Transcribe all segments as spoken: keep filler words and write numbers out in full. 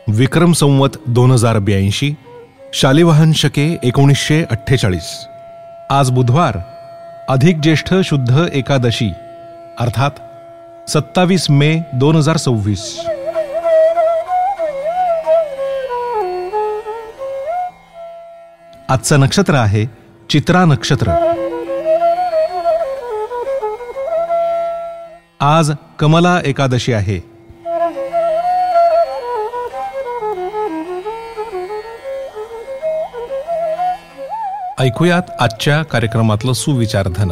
विक्रम संवत दोन हजार ब्याऐंशी, शालिवाहन शके एकोणीसशे अठ्ठेचाळीस. आज बुधवार, अधिक ज्येष्ठ शुद्ध एकादशी, अर्थात सत्तावीस मे दोन हजार सव्वीस. आजचं नक्षत्र आहे चित्रा नक्षत्र. आज कमला एकादशी आहे. ऐकूयात आजच्या कार्यक्रमातलं सुविचारधन.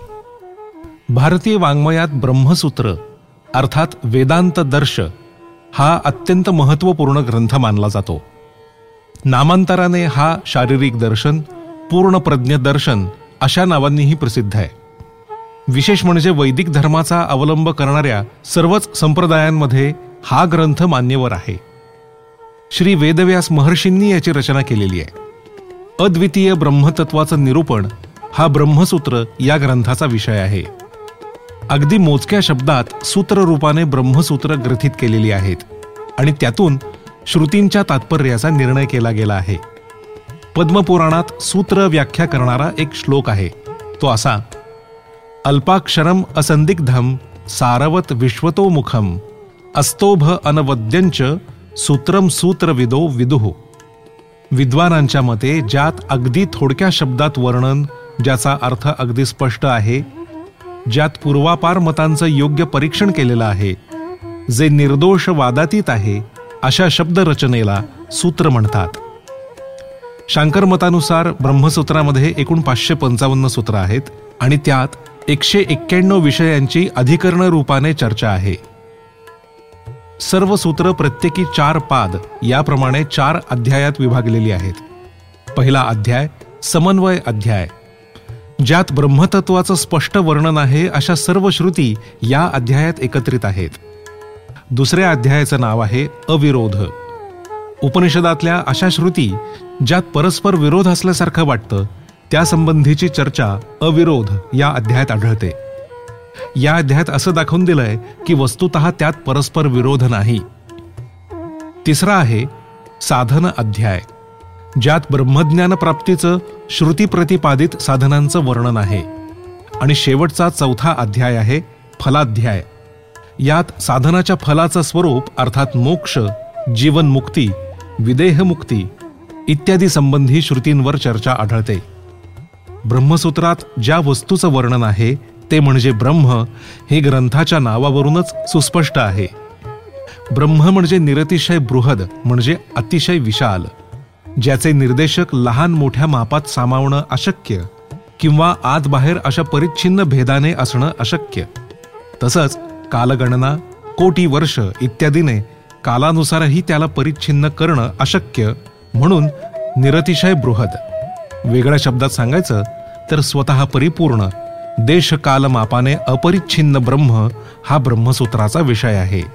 भारतीय वाङ्मयात ब्रह्मसूत्र अर्थात वेदांत दर्श हा अत्यंत महत्त्वपूर्ण ग्रंथ मानला जातो. नामांतराने हा शारीरिक दर्शन, पूर्ण प्रज्ञ दर्शन अशा नावांनीही प्रसिद्ध आहे. विशेष म्हणजे वैदिक धर्माचा अवलंब करणाऱ्या सर्वच संप्रदायांमध्ये हा ग्रंथ मान्यवर आहे. श्री वेदव्यास महर्षींनी याची रचना केलेली आहे. अद्वितीय ब्रह्मतत्वाचं निरूपण हा ब्रह्मसूत्र या ग्रंथाचा विषय आहे. अगदी मोजक्या शब्दात सूत्ररूपाने ब्रह्मसूत्र ग्रथित केलेली आहेत आणि त्यातून श्रुतींच्या तात्पर्याचा निर्णय केला गेला आहे. पद्मपुराणात सूत्र व्याख्या करणारा एक श्लोक आहे. तो असा: अल्पाक्षरम असंदिग्धम सारवत विश्वतोमुखम अस्तोभ अनवद्यंच सूत्रम सूत्रविदो विदुः. विद्वानांच्या मते ज्यात अगदी थोडक्या शब्दात वर्णन, ज्याचा अर्थ अगदी स्पष्ट आहे, ज्यात पूर्वापार मतांचं योग्य परीक्षण केलेलं आहे, जे निर्दोष वादातीत आहे, अशा शब्दरचनेला सूत्र म्हणतात. शांकर मतानुसार ब्रह्मसूत्रामध्ये एकूण पाचशे पंचावन्न सूत्र आहेत आणि त्यात एकशे एक्क्याण्णव विषयांची अधिकरण रूपाने चर्चा आहे. सर्व सूत्र प्रत्येकी चार पाद याप्रमाणे चार अध्यायात विभागलेली आहेत. पहिला अध्याय समन्वय अध्याय, ज्यात ब्रह्मतत्वाचं स्पष्ट वर्णन आहे अशा सर्व श्रुती या अध्यायात एकत्रित आहेत. दुसऱ्या अध्यायाचं नाव आहे अविरोध. उपनिषदातल्या अशा श्रुती ज्यात परस्पर विरोध असल्यासारखं वाटतं त्यासंबंधीची चर्चा अविरोध या अध्यायात आढळते. या अध्यायात असं दाखवून दिलंय की वस्तुतः त्यात परस्पर विरोध नाही. तिसरा आहे साधन अध्याय, ज्यात ब्रह्मज्ञान प्राप्तीचं श्रुती प्रतिपादित साधनांचं वर्णन आहे. आणि शेवटचा चौथा अध्याय आहे फलाध्याय. यात साधनाच्या फलाचं स्वरूप अर्थात मोक्ष, जीवनमुक्ती, विदेहमुक्ती इत्यादी संबंधी श्रुतींवर चर्चा आढळते. ब्रह्मसूत्रात ज्या वस्तूचं वर्णन आहे ते म्हणजे ब्रह्म हे ग्रंथाच्या नावावरूनच सुस्पष्ट आहे. ब्रह्म म्हणजे निरतिशय बृहद, म्हणजे अतिशय विशाल, ज्याचे निर्देशक लहान मोठ्या मापात सामावणं अशक्य किंवा आत बाहेर अशा परिच्छिन्न भेदाने असणं अशक्य. तसंच कालगणना, कोटी वर्ष इत्यादीने कालानुसारही त्याला परिच्छिन्न करणं अशक्य, म्हणून निरतिशय बृहद. वेगळ्या शब्दात सांगायचं तर स्वतः परिपूर्ण, देश काल मापाने अपरिच्छिन्न ब्रह्म हा ब्रह्मसूत्राचा विषय आहे.